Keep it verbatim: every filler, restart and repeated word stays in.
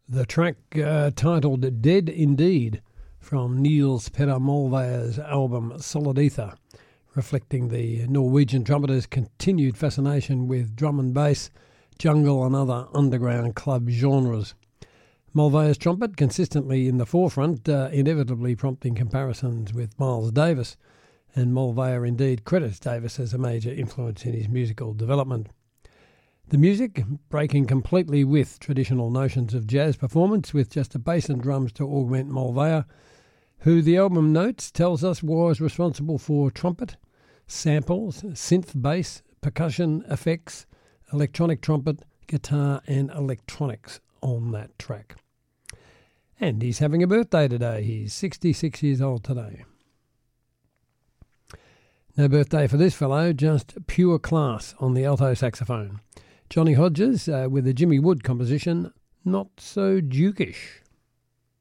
The track uh, titled Dead Indeed from Niels Petter Molvej's album Solid Ether, reflecting the Norwegian trumpeter's continued fascination with drum and bass, jungle and other underground club genres. Molvej's trumpet consistently in the forefront, uh, inevitably prompting comparisons with Miles Davis, and Molveja indeed credits Davis as a major influence in his musical development. The music breaking completely with traditional notions of jazz performance, with just a bass and drums to augment Molveja, who the album notes tells us was responsible for trumpet, samples, synth bass, percussion effects, electronic trumpet, guitar and electronics on that track. And he's having a birthday today. He's sixty-six years old today. No birthday for this fellow, just pure class on the alto saxophone. Johnny Hodges uh, with a Jimmy Wood composition, Not So Dukish.